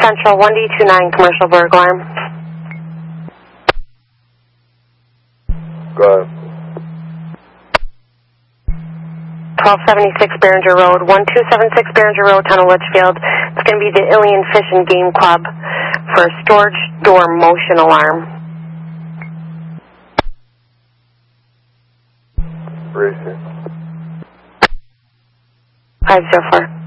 Central 1D29, commercial burglar. Go ahead. 1276 Behringer Road, 1276 Behringer Road, Tunnel Litchfield. It's going to be the Ilion Fish and Game Club for a storage door motion alarm. Racing. 504.